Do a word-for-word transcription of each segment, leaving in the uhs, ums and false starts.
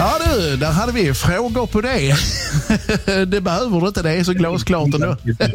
Ja du, där hade vi frågor på det. Det behöver du inte, det är så glasklart ändå.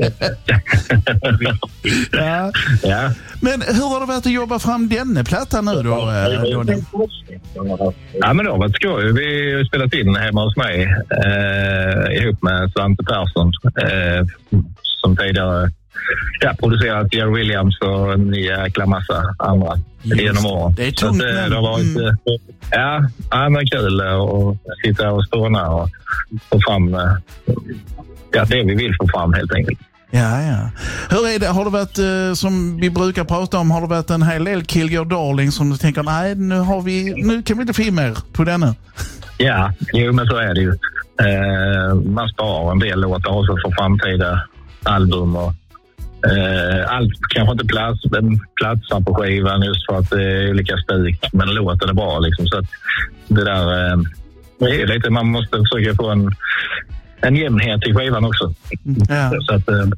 Ja. Ja. Men hur har det varit att jobba fram denna platta nu då? Donny? Ja, men det har varit skoj. Vi har spelat in hemma hos mig eh, ihop med Svante Persson eh, som tidigare ja, producerat Jerry Williams och en jäkla massa andra genom åren. Det är tungt. Så det, det har varit mm. ja, ja, men kul att sitta och stå och få fram ja, det vi vill få fram helt enkelt. Ja, ja. Hur är det? Har det varit, eh, som vi brukar prata om, har det varit en hel del Kill Your Darling som du tänker, nej, nu, har vi, nu kan vi inte få mer på denna? Ja, jo, men så är det ju. Eh, man sparar en del låtar också för framtida album och eh, allt kanske inte plats, platsar på skivan just för att det är olika stuk, men låten är bra liksom, så att det där eh, det är lite, man måste försöka få en en jämnhet i skivan också. Ja. Så att, äh...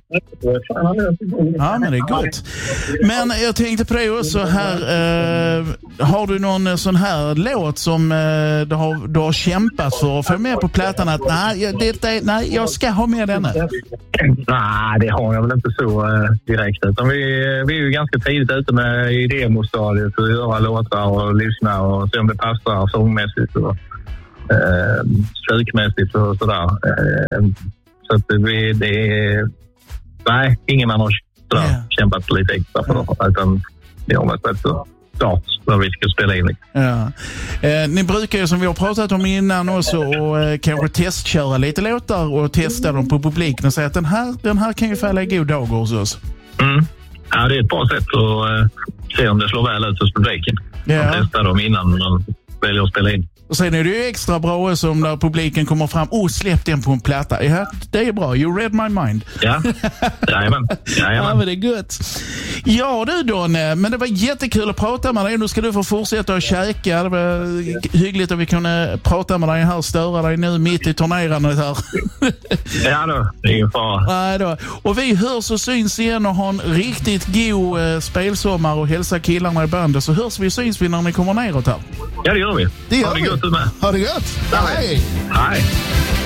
ja, men det är gott. Men jag tänkte på det också här. Eh, har du någon sån här låt som eh, du, har, du har kämpat för att få med på plattan att nej, det, det, nej, jag ska ha med denna? Nej, det har jag väl inte så eh, direkt. Utan vi, vi är ju ganska tidigt ute med i demostadiet för att göra låtar och lyssna och se om det passar sångmässigt och Eh, slukmässigt och sådär. Eh, så att vi, det är nej, ingen man har sådär, yeah. kämpat lite extra för yeah. utan det har varit rätt så klart vad vi ska spela in. Ja. Eh, ni brukar ju, som vi har pratat om innan också, och eh, kanske testköra lite låtar och testa dem på publiken och säga att den här, den här kan ju falla i god dag hos oss. Mm. Ja, det är ett bra sätt att eh, se om det slår väl ut hos publiken. Yeah. Man testar dem innan man väljer att spela in. Och sen är det ju extra bra som när publiken kommer fram. Oh, släpp den på en platta. Ja, det är bra. You read my mind. Ja, jajamän. Ja, men det är gött. Ja du Donny, men det var jättekul att prata med dig. Nu ska du få fortsätta att käka. Det var hyggligt att vi kunde prata med dig här och störa dig nu mitt i turnerandet här. Ja då, det är ingen fara. Nej då. Och vi hörs och syns igen och har en riktigt god eh, spelsommar och hälsa killarna i bandet. Så hörs vi och syns vi när ni kommer neråt här. Ja, det gör vi. Det gör ha det vi. gott med. Ha det gott. Hej. Hej.